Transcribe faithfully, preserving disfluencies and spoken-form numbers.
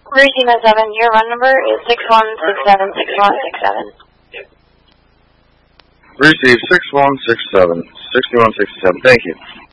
Regina seven, your run number is six one six seven six one six seven. Receive six one six seven six one six seven. Thank you.